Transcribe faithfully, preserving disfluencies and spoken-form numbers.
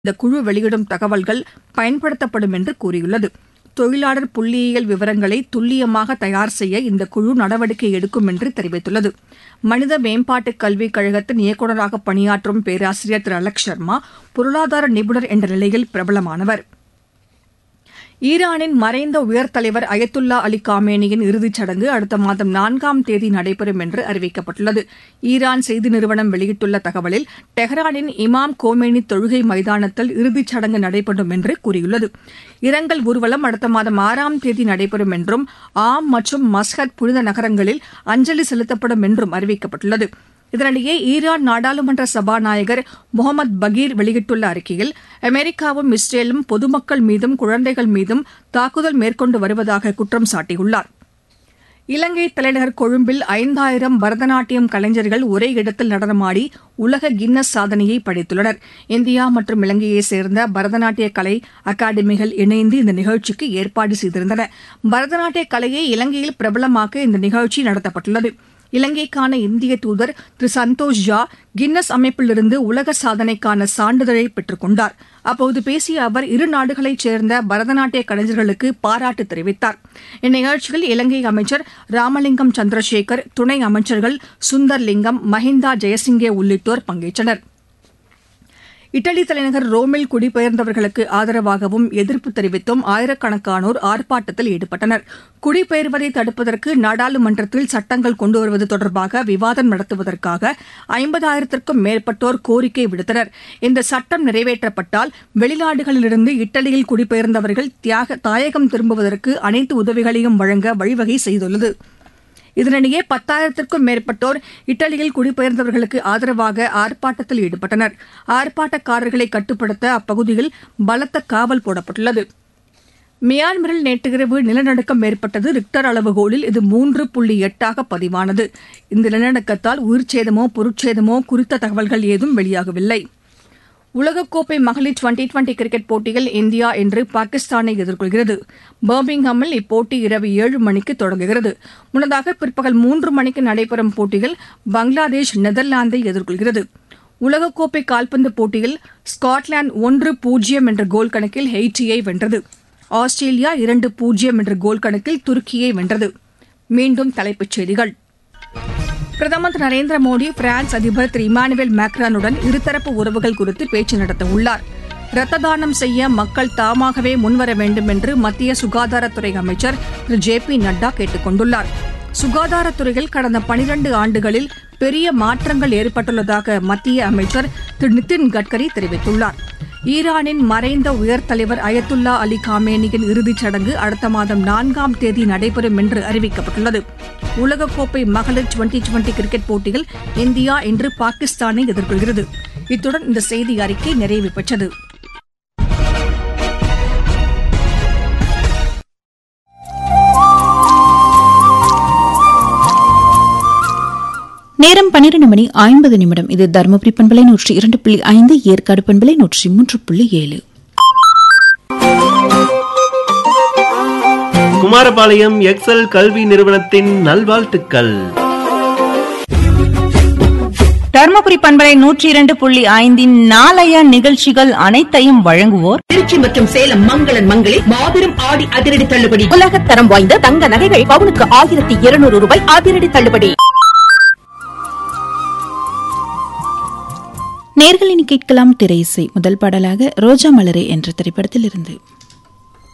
இந்த குழு வெளியிடும் தகவல்கள் பயன்படுத்தப்படும் என்று கூறியுள்ளது. தொழிலாளர் புள்ளியியல் விவரங்களை துல்லியமாக தயார் செய்ய இந்த குழு நடவடிக்கை எடுக்கும் என்று தெரிவித்துள்ளது. மனித மேம்பாட்டு கல்விக் கழகத்தின் இயக்குநராக பணியாற்றும் பேராசிரியர் திரு அலக் சர்மா பொருளாதார நிபுணர் என்ற நிலையில் பிரபலமானவர். ஈரானின் மறைந்த உயர் தலைவர் அயத்துல்லா அலி காமேனியின் இறுதிச் சடங்கு அடுத்த மாதம் நான்காம் தேதி நடைபெறும் என்று அறிவிக்கப்பட்டுள்ளது. ஈரான் செய்தி நிறுவனம் வெளியிட்டுள்ள தகவலில் டெஹ்ரானின் இமாம் கோமேனி தொழுகை மைதானத்தில் இறுதிச் சடங்கு நடைபெறும் என்று கூறியுள்ளது. இரங்கல் ஊர்வலம் அடுத்த மாதம் ஆறாம் தேதி நடைபெறும் என்றும் ஆம் மற்றும் மஸ்கட் புனித நகரங்களில் அஞ்சலி செலுத்தப்படும் என்றும் அறிவிக்கப்பட்டுள்ளது. இதனிடையே ஈரான் நாடாளுமன்ற சபாநாயகர் முகமது பகீர் வெளியிட்டுள்ள அறிக்கையில் அமெரிக்காவும் இஸ்ரேலும் பொதுமக்கள் மீதும் குழந்தைகள் மீதும் தாக்குதல் மேற்கொண்டு வருவதாக குற்றம் சாட்டியுள்ளார். இலங்கை தலைநகர் கொழும்பில் ஐந்தாயிரம் பரதநாட்டியம் கலைஞர்கள் ஒரே இடத்தில் நடனமாடி உலக கின்னஸ் சாதனையை படைத்துள்ளனர். இந்தியா மற்றும் இலங்கையைச் சேர்ந்த பரதநாட்டிய கலை அகாடமிகள் இணைந்து இந்த நிகழ்ச்சிக்கு ஏற்பாடு செய்திருந்தன. பரதநாட்டிய கலையை இலங்கையில் பிரபலமாக்க இந்த நிகழ்ச்சி நடத்தப்பட்டுள்ளது. இலங்கைக்கான இந்திய தூதர் திரு சந்தோஷ் ஜா கின்னஸ் அமைப்பிலிருந்து உலக சாதனைக்கான சான்றிதழை பெற்றுக் கொண்டார். அப்போது பேசிய அவர் இரு நாடுகளைச் சேர்ந்த பரதநாட்டிய கலைஞர்களுக்கு பாராட்டு தெரிவித்தார். இந்நிகழ்ச்சியில் இலங்கை அமைச்சர் ராமலிங்கம் சந்திரசேகர், துணை அமைச்சர்கள் சுந்தர்லிங்கம், மஹிந்தா ஜெயசிங்கே உள்ளிட்டோர் பங்கேற்றனர். இட்டலி தலைநகர் ரோமில் குடிபெயர்ந்தவர்களுக்கு ஆதரவாகவும் எதிர்ப்பு தெரிவித்தும் ஆயிரக்கணக்கானோர் ஆர்ப்பாட்டத்தில் ஈடுபட்டனர். குடிபெயர்வதை தடுப்பதற்கு நாடாளுமன்றத்தில் சட்டங்கள் கொண்டுவருவது தொடர்பாக விவாதம் நடத்துவதற்காக ஐம்பதாயிரத்திற்கும் மேற்பட்டோர் கோரிக்கை விடுத்தனர். இந்த சட்டம் நிறைவேற்றப்பட்டால் வெளிநாடுகளிலிருந்து இட்டலியில் குடிபெயர்ந்தவர்கள் தியாக தாயகம் திரும்புவதற்கு அனைத்து உதவிகளையும் வழங்க வழிவகை செய்துள்ளது. இதனிடையே பத்தாயிரத்திற்கும் மேற்பட்டோர் இட்டலியில் குடிபெயர்ந்தவர்களுக்கு ஆதரவாக ஆர்ப்பாட்டத்தில் ஈடுபட்டனர். ஆர்ப்பாட்டக்காரர்களை கட்டுப்படுத்த அப்பகுதியில் பலத்த காவல் போடப்பட்டுள்ளது. மியான்மரில் நேற்றிரவு நிலநடுக்கம் ஏற்பட்டது. ரிக்டர் அளவுகோலில் இது மூன்று புள்ளி எட்டாக பதிவானது. இந்த நிலநடுக்கத்தால் உயிர்ச்சேதமோ பொருட்சேதமோ குறித்த தகவல்கள் ஏதும் வெளியாகவில்லை. உலகக்கோப்பை மகளிர் டுவெண்டி டுவெண்டி கிரிக்கெட் போட்டியில் இந்தியா இன்று பாகிஸ்தானை எதிர்கொள்கிறது. பர்மிங்ஹாமில் இப்போட்டி இரவு ஏழு மணிக்கு தொடங்குகிறது. முன்னதாக பிற்பகல் மூன்று மணிக்கு நடைபெறும் போட்டியில் பங்களாதேஷ் நெதர்லாந்தை எதிர்கொள்கிறது. உலகக்கோப்பை கால்பந்து போட்டியில் ஸ்காட்லாந்து ஒன்று பூஜ்ஜியம் என்ற கோல் கணக்கில் ஹெய்ட்டியை வென்றது. ஆஸ்திரேலியா இரண்டு பூஜ்ஜியம் என்ற கோல் கணக்கில் துருக்கியை வென்றது. மீண்டும் தலைப்புச் செய்திகள். பிரதமர் திரு நரேந்திர மோடி பிரான்ஸ் அதிபர் திரு இமானுவேல் மேக்ரானுடன் இருதரப்பு உறவுகள் குறித்து பேச்சு நடத்தவுள்ளார். இரத்த தானம் செய்ய மக்கள் தாமாகவே முன்வர வேண்டும் என்று மத்திய சுகாதாரத்துறை அமைச்சர் திரு ஜே பி நட்டா கேட்டுக் கொண்டுள்ளார். சுகாதாரத்துறையில் கடந்த பனிரண்டு ஆண்டுகளில் பெரிய மாற்றங்கள் ஏற்பட்டுள்ளதாக மத்திய அமைச்சர் திரு நிதின் கட்கரி தெரிவித்துள்ளார். ஈரானின் மறைந்த உயர் தலைவர் அயத்துல்லா அலி காமேனியின் இறுதிச் சடங்கு அடுத்த மாதம் நான்காம் தேதி நடைபெறும் என்று அறிவிக்கப்பட்டுள்ளது. உலகக்கோப்பை மகளிர் டுவெண்டி டுவெண்டி கிரிக்கெட் போட்டியில் இந்தியா இன்று பாகிஸ்தானை எதிர்கொள்கிறது. இத்துடன் இந்த செய்தி அறிக்கை நிறைவு பெற்றது. நேரம் பன்னிரண்டு மணி ஐம்பது நிமிடம். இது தருமபுரி பண்பலை நூற்றி இரண்டு புள்ளி ஐந்து, ஏற்காடு பண்பலை நூற்றி மூன்று புள்ளி ஏழு. குமாரபாளையம் எக்ஸல் கல்வி நிறுவனத்தின் நல்வாழ்த்துக்கள். தருமபுரி பண்பலை நூற்றி இரண்டு புள்ளி ஐந்தின் நாளைய நிகழ்ச்சிகள் அனைத்தையும் வழங்குவோர் திருச்சி மற்றும் சேலம் மங்களன் மங்களில் மாபெரும் ஆடி அதிரடி தள்ளுபடி. உலகத் தரம் வாய்ந்த தங்க நகைகள் பவுனுக்கு ஆயிரத்தி இருநூறு ரூபாய் அதிரடி தள்ளுபடி. நேர்களின் கேட்கலாம் திரை இசை. முதல் பாடலாக ரோஜா மலரே என்ற திரைப்படத்தில் இருந்து